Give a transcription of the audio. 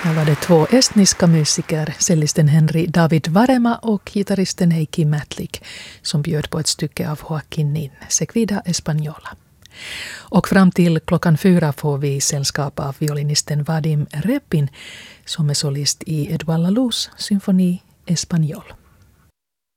Här var det två estniska musiker, cellisten Henry David Varema och gitarristen Heikki Mätlik, som bjöd på ett stycke av Joaquin Nin, Seguida Española. Och fram till 4:00 får vi sällskap av violinisten Vadim Repin, som är solist i Edouard Laloux symfoni Espagnol.